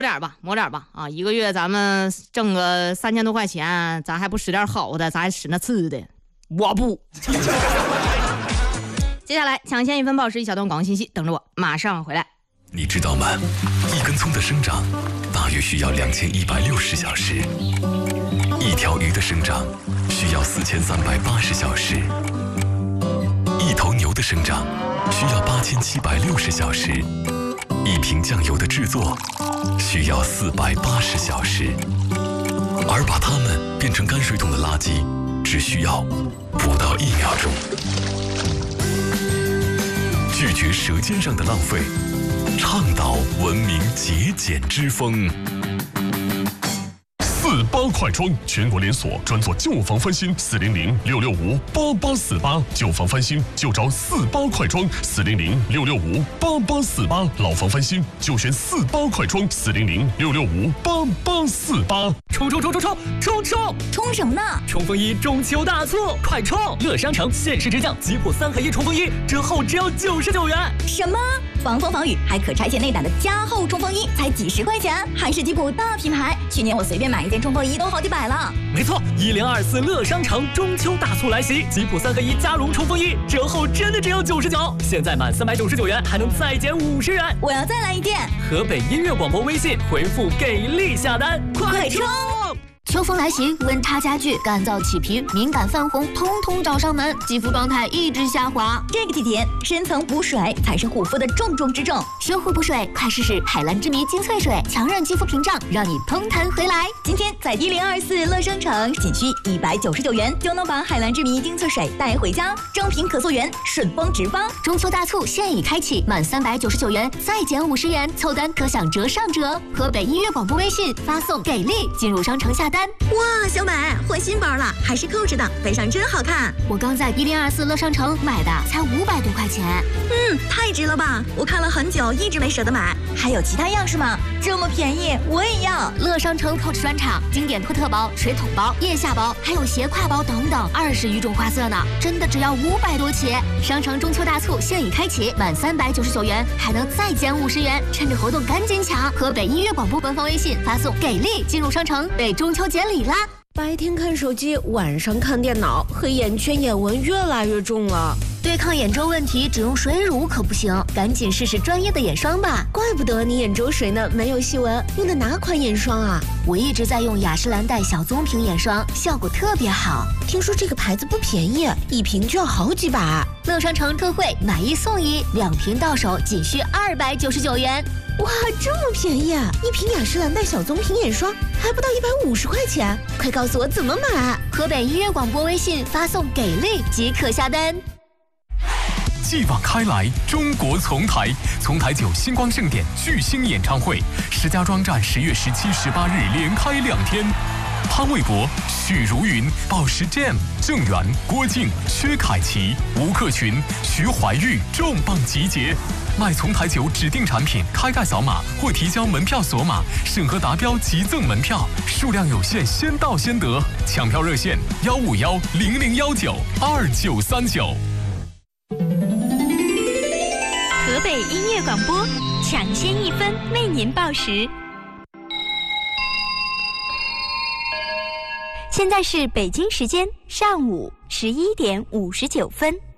抹点吧啊！一个月咱们挣个3000多块钱，咱还不使点好的，咱还使那次的，我不。接下来抢先1分报时，一小段广告信息，等着我，马上回来。 你知道吗？一根葱的生长大约需要2160小时，一条鱼的生长需要4380小时，一头牛的生长需要8760小时，一瓶酱油的制作需要480小时，而把它们变成泔水桶的垃圾只需要不到1秒钟。拒绝舌尖上的浪费，倡导文明节俭之风。 48快装全国连锁，专做旧房翻新，400-665-8848，旧房翻新就找48快装，400-665-8848，老房翻新就选48快装，400-665-8848。 冲！冲什么呢？冲锋衣中秋大促，快冲！乐商城限时直降吉普3合1冲锋衣，折后只要99元。 什么？防风防雨还可拆卸内胆的加厚冲锋衣，才几十块钱，还是吉普大品牌。去年我随便买一件冲锋衣都好几百了。 没错，1024乐商城中秋大促来袭，吉普3合1加绒冲锋衣折后真的只有99，现在满399元还能再减50元。 我要再来一件。 河北音乐广播微信回复给力下单， 快冲！ 秋风来袭，温差加剧，干燥起皮，敏感泛红，通通找上门，肌肤状态一直下滑。 这个季节，深层补水才是护肤的重中之重。 修护补水，快试试海蓝之谜精粹水，强韧肌肤屏障，让你通弹回来。 今天在1024乐商城，仅需199元就能把海蓝之谜精粹水带回家，正品可溯源，顺丰直发。 中秋大促现已开启，满399元再减50元，凑单可享折上折。河北音乐广播微信发送给力进入商城下单。 哇，小美换新包了，还是扣着的，背上真好看。 我刚在1024乐商城买的，才500多块钱。 太值了吧！我看了很久，一直没舍得买。还有其他样式吗？这么便宜，我也要。 乐商城 Coach 专场，经典托特包、水桶包、腋下包，还有斜挎包等等，20余种花色呢，真的只要500多起。商城中秋大促现已开启，满399元还能再减50元，趁着活动赶紧抢！河北音乐广播官方微信发送给力进入商城，为中秋节礼啦！ 白天看手机，晚上看电脑，黑眼圈、眼纹越来越重了。 对抗眼周问题，只用水乳可不行，赶紧试试专业的眼霜吧。 怪不得你眼周水呢，没有细纹。用的哪款眼霜啊？ 我一直在用雅诗兰黛小棕瓶眼霜，效果特别好。 听说这个牌子不便宜，一瓶就要好几百。 乐商城特惠，买1送1，2瓶到手仅需299元。 哇，这么便宜啊！一瓶雅诗兰黛小棕瓶眼霜还不到150块钱，快告诉我怎么买！ 河北音乐广播微信发送给力即可下单。 继往开来，中国丛台9星光盛典巨星演唱会，石家庄站10月17、18日连开2天。潘玮柏、许茹芸、宝石 Jam、郑源、郭靖、薛凯琪、吴克群、徐怀钰重磅集结。买丛台9指定产品，开盖扫码或提交门票锁码，审核达标即赠门票，数量有限，先到先得。抢票热线151-0019-2939。 河北音乐广播抢先1分为您报时。现在是北京时间上午11点59分。